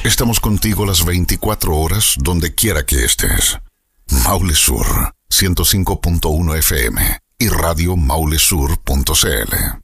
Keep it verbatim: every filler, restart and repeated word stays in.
Estamos contigo las veinticuatro horas, donde quiera que estés. Maule Sur, ciento cinco punto uno F M y radio maule sur punto c l.